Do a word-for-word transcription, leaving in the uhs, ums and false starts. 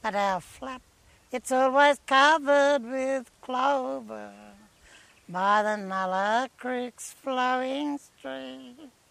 but our flat, it's always covered with clover by the Nulla Creek's flowing stream.